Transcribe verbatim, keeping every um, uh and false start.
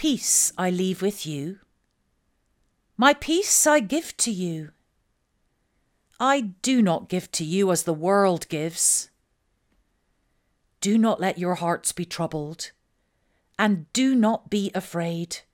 peace I leave with you. My peace I give to you. I do not give to you as the world gives. Do not let your hearts be troubled, and do not be afraid.